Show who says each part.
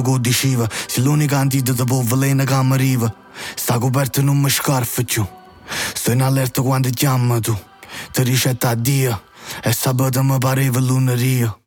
Speaker 1: diceva, sei l'unica antidoto per veleno che mi arriva. Sta coperta non mi scarfa più. Sto in allerta quando chiama tu. Ti ricetta a Dio. E sabato mi pareva lunedì.